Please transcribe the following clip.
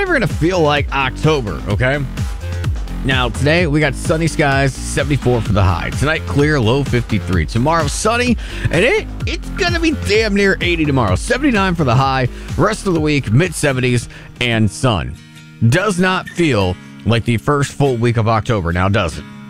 not even going to feel like October, okay? Now, today we got sunny skies, 74 for the high. Tonight, clear, low 53. Tomorrow, sunny, and it's going to be damn near 80 tomorrow. 79 for the high. Rest of the week, mid-70s, and sun. Does not feel like the first full week of October, now does it?